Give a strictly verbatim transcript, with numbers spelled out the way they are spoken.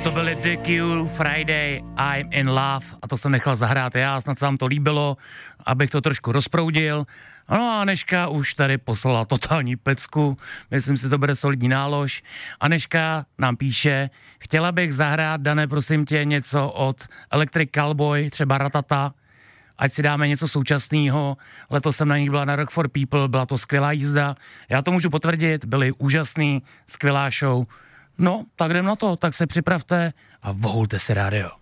to byly The Cure, Friday, I'm in Love a to jsem nechal zahrát já, snad se vám to líbilo, abych to trošku rozproudil. No a Anežka už tady poslala totální pecku, myslím si, to bude solidní nálož. Anežka nám píše, chtěla bych zahrát, Dané, prosím tě, něco od Electric Callboy, třeba Ratata, ať si dáme něco současného. Letos jsem na nich byla na Rock for People, byla to skvělá jízda. Já to můžu potvrdit, byly úžasný, skvělá show. No, tak jdem na to, tak se připravte a vohulte si rádio.